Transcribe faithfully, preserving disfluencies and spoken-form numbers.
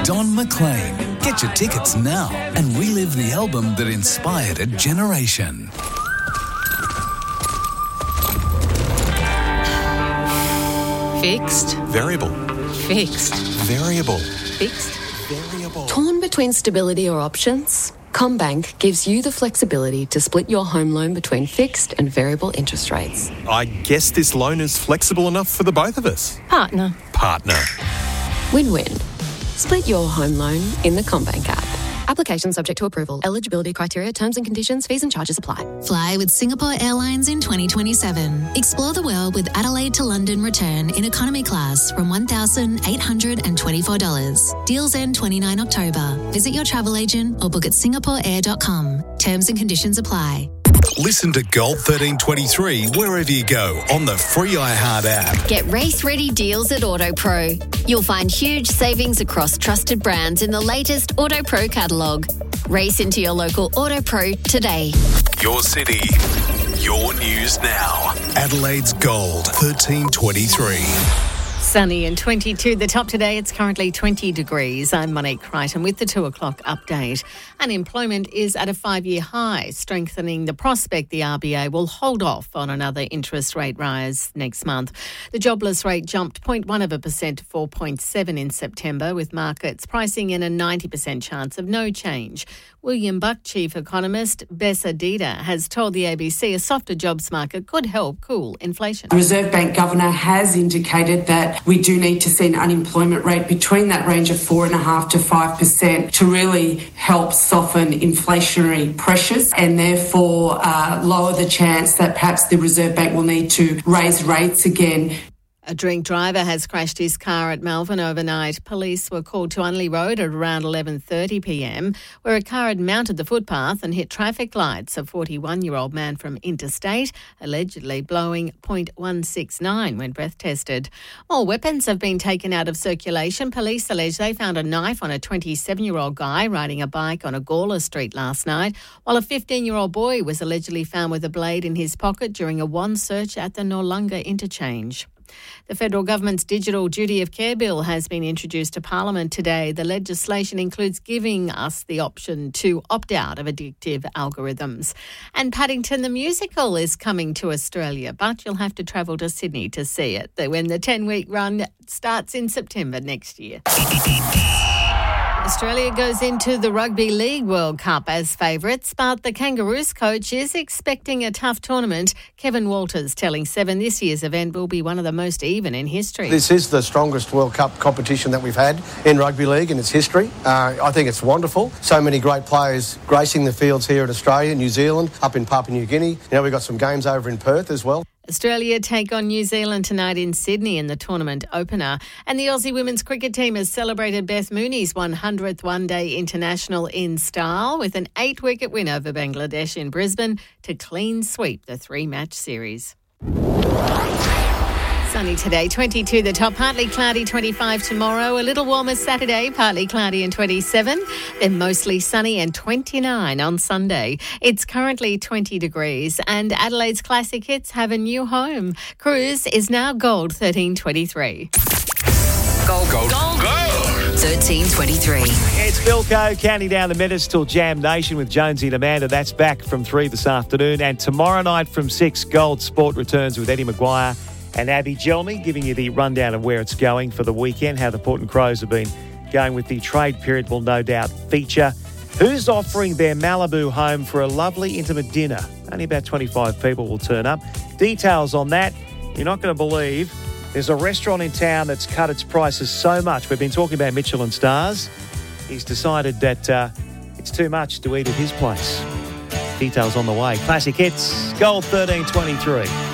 Don McLean. Get your tickets now and relive the album that inspired a generation. Fixed. Variable. Fixed. Variable. Fixed. Variable. Torn between stability or options? CommBank gives you the flexibility to split your home loan between fixed and variable interest rates. I guess this loan is flexible enough for the both of us. Partner. Partner. Win-win. Split your home loan in the CommBank app. Application subject to approval. Eligibility criteria, terms and conditions, fees and charges apply. Fly with Singapore Airlines in twenty twenty-seven. Explore the world with Adelaide to London return in economy class from one thousand eight hundred twenty-four dollars. Deals end twenty-ninth of October. Visit your travel agent or book at singapore air dot com. Terms and conditions apply. Listen to Gold thirteen twenty-three wherever you go on the free iHeart app. Get race-ready deals at AutoPro. You'll find huge savings across trusted brands in the latest AutoPro catalogue. Race into your local AutoPro today. Your city, your news now. Adelaide's Gold thirteen twenty-three. Sunny and twenty-two. The top today, it's currently twenty degrees. I'm Monique Crichton with the two o'clock update. Unemployment is at a five-year high, strengthening the prospect the R B A will hold off on another interest rate rise next month. The jobless rate jumped zero point one of a percent to four point seven in September, with markets pricing in a ninety percent chance of no change. William Buck, chief economist, Bessa Dida, has told the A B C a softer jobs market could help cool inflation. The Reserve Bank Governor has indicated that we do need to see an unemployment rate between that range of four point five to five percent to really help soften inflationary pressures and therefore uh, lower the chance that perhaps the Reserve Bank will need to raise rates again. A drink driver has crashed his car at Melbourne overnight. Police were called to Unley Road at around eleven thirty p.m, where a car had mounted the footpath and hit traffic lights. A forty-one-year-old man from Interstate allegedly blowing point one six nine when breath tested. More weapons have been taken out of circulation. Police allege they found a knife on a twenty-seven-year-old guy riding a bike on a Gawler Street last night, while a fifteen-year-old boy was allegedly found with a blade in his pocket during a wand search at the Noarlunga interchange. The federal government's Digital Duty of Care bill has been introduced to Parliament today. The legislation includes giving us the option to opt out of addictive algorithms. And Paddington the Musical is coming to Australia, but you'll have to travel to Sydney to see it when the ten-week run starts in September next year. Australia goes into the Rugby League World Cup as favourites, but the Kangaroos coach is expecting a tough tournament. Kevin Walters telling Seven this year's event will be one of the most even in history. This is the strongest World Cup competition that we've had in rugby league in its history. Uh, I think it's wonderful. So many great players gracing the fields here at Australia, New Zealand, up in Papua New Guinea. You know, we've got some games over in Perth as well. Australia take on New Zealand tonight in Sydney in the tournament opener. And the Aussie women's cricket team has celebrated Beth Mooney's one hundredth one-day international in style with an eight-wicket win over Bangladesh in Brisbane to clean sweep the three-match series. Sunny today, twenty-two the top, partly cloudy, twenty-five tomorrow, a little warmer Saturday, partly cloudy and twenty-seven, then mostly sunny and twenty-nine on Sunday. It's currently twenty degrees and Adelaide's classic hits have a new home. Cruise is now Gold thirteen twenty-three. Gold, gold, gold, gold. thirteen twenty-three. It's Philco counting down the minutes till Jam Nation with Jonesy and Amanda. That's back from three this afternoon. And tomorrow night from six, Gold Sport returns with Eddie Maguire and Abby Gelmy, giving you the rundown of where it's going for the weekend, how the Port and Crows have been going with the trade period will no doubt feature. Who's offering their Malibu home for a lovely intimate dinner? Only about twenty-five people will turn up. Details on that, you're not going to believe. There's a restaurant in town that's cut its prices so much. We've been talking about Michelin stars. He's decided that uh, it's too much to eat at his place. Details on the way. Classic hits, Gold thirteen twenty-three.